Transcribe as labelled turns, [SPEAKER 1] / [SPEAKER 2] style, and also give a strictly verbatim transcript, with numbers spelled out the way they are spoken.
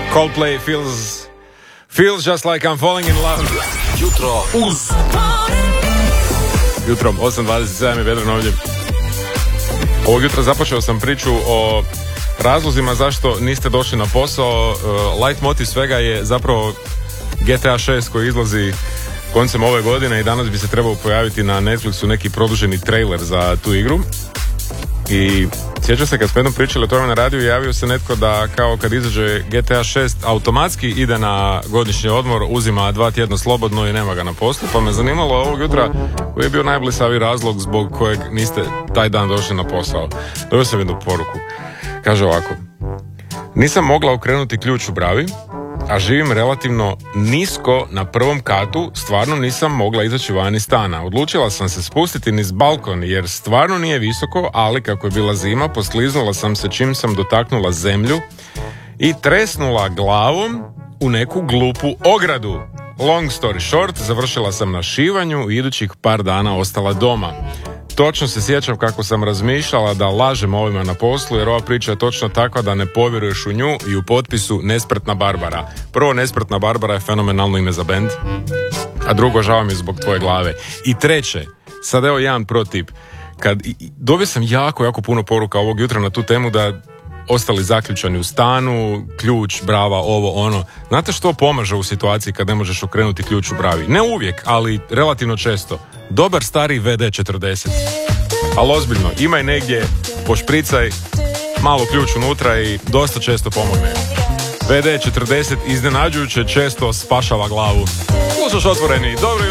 [SPEAKER 1] Coldplay feels feels just like I'm falling in love.
[SPEAKER 2] Jutro uz
[SPEAKER 1] Jutro, osam dvadeset sedam je Vedran ovdje. Ovog jutra započeo sam priču o razlozima zašto niste došli na posao. Uh, light motiv svega je zapravo G T A šest koji izlazi koncem ove godine i danas bi se trebao pojaviti na Netflixu neki produženi trailer za tu igru. I sjećam se kad smo jednom pričali o tome na radiju, javio se netko da kao kad izađe G T A šest automatski ide na godišnji odmor, uzima dva tjedna slobodno i nema ga na poslu, pa me zanimalo ovog jutra koji je bio najblisavi razlog zbog kojeg niste taj dan došli na posao. Dobio sam jednu poruku. Kaže ovako: nisam mogla okrenuti ključ u bravi, a živim relativno nisko na prvom katu, stvarno nisam mogla izaći van iz stana. Odlučila sam se spustiti niz balkon jer stvarno nije visoko, ali kako je bila zima, poskliznula sam se čim sam dotaknula zemlju i tresnula glavom u neku glupu ogradu. Long story short, završila sam na šivanju i idućih par dana ostala doma. Točno se sjećam kako sam razmišljala da lažem ovima na poslu, jer ova priča je točno takva da ne povjeruješ u nju, i u potpisu Nespretna Barbara. Prvo, Nespretna Barbara je fenomenalno ime za bend, a drugo, žao mi je zbog tvoje glave. I treće, sad evo jedan protip. Kad dobio sam jako, jako puno poruka ovog jutra na tu temu da ostali zaključani u stanu, ključ, brava, ovo, ono. Znate što pomaže u situaciji kad ne možeš okrenuti ključ u bravi? Ne uvijek, ali relativno često. Dobar stari V D četrdeset. Ali ozbiljno, imaj negdje, pošpricaj, malo ključ unutra i dosta često pomogne. V D četrdeset iznenađujuće često spašava glavu. Slušaš Otvoreni, dobro